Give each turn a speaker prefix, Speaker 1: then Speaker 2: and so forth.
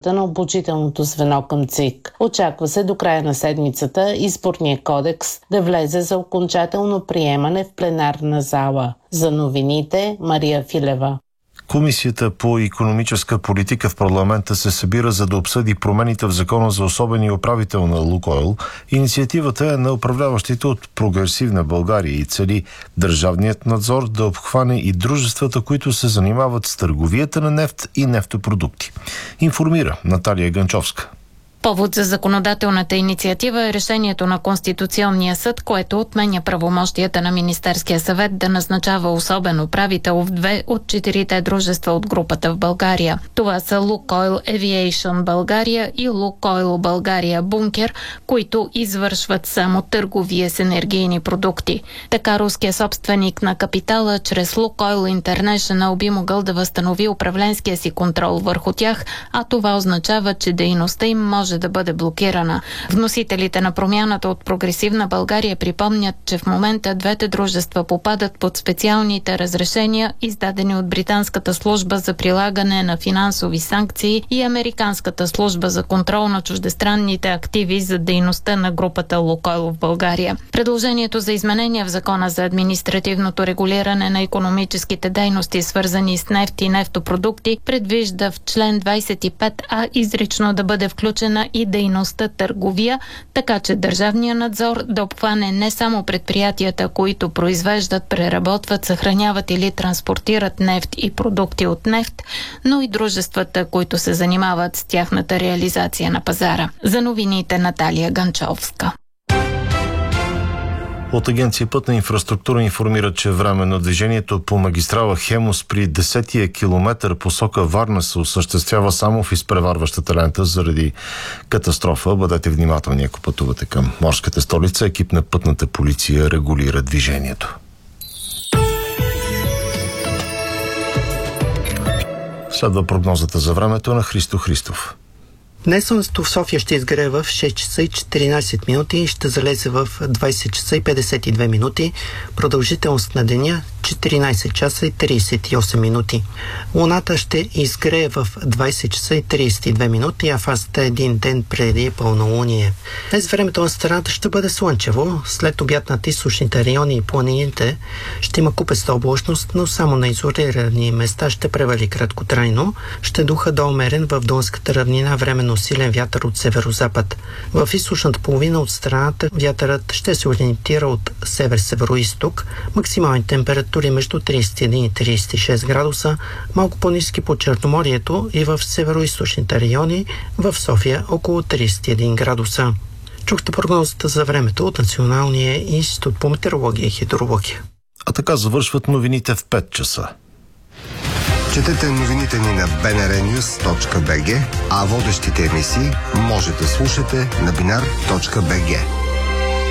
Speaker 1: работата на обучителното звено към ЦИК. Очаква се до края на седмицата Изборния кодекс да влезе за окончателно приемане в пленарна зала. За новините Мария Филева.
Speaker 2: Комисията по икономическа политика в парламента се събира, за да обсъди промените в закона за особения управител на Лукойл. Инициативата е на управляващите от Прогресивна България и цели държавният надзор да обхване и дружествата, които се занимават с търговията на нефт и нефтопродукти. Информира Наталия Ганчовска.
Speaker 3: Повод за законодателната инициатива е решението на Конституционния съд, което отменя правомощията на Министерския съвет да назначава особен управител в 2 от 4 дружества от групата в България. Това са Лукойл Авиейшън България и Лукойл България Бункер, които извършват само търговия с енергийни продукти. Така руският собственик на капитала чрез Лукойл Интернешънъл би могъл да възстанови управленския си контрол върху тях, а това означава, че дейността им може да бъде блокирана. Вносителите на промяната от Прогресивна България припомнят, че в момента двете дружества попадат под специалните разрешения, издадени от Британската служба за прилагане на финансови санкции и Американската служба за контрол на чуждестранните активи за дейността на групата Лукойл в България. Предложението за изменения в Закона за административното регулиране на икономическите дейности, свързани с нефт и нефтопродукти, предвижда в член 25а изрично да бъде включена и дейността търговия, така че държавният надзор да обхване не само предприятията, които произвеждат, преработват, съхраняват или транспортират нефт и продукти от нефт, но и дружествата, които се занимават с тяхната реализация на пазара. За новините Наталия Ганчовска.
Speaker 2: От Агенция Пътна инфраструктура информира, че временно движението по магистрала Хемус при 10-тия километър посока Варна се осъществява само в изпреварващата лента заради катастрофа. Бъдете внимателни, ако пътувате към морската столица. Екип на пътната полиция регулира движението. Следва прогнозата за времето на Христо Христов.
Speaker 4: Днес слънцето в София ще изгрее в 6 часа и 14 минути и ще залезе в 20 часа и 52 минути. Продължителност на деня 14 часа и 38 минути. Луната ще изгрее в 20 часа и 32 минути, а фазата е един ден преди пълнолуние. Днес времето на страната ще бъде слънчево. След обяд над източните райони и планините ще има купеста облачност, но само на изолирани места ще превали краткотрайно. Ще духа до умерен в Дунската равнина временно силен вятър от северозапад. В източната половина от страната вятърът ще се ориентира от север-североизток. Максимални температури между 31 и 36 градуса, малко по-ниски по Черноморието и в североизточните райони, в София около 31 градуса. Чухте прогнозата за времето от Националния институт по метеорология и хидрология.
Speaker 2: А така завършват новините в 5 часа.
Speaker 5: Четете новините ни на bnrnews.bg, а водещите емисии може да слушате на binar.bg.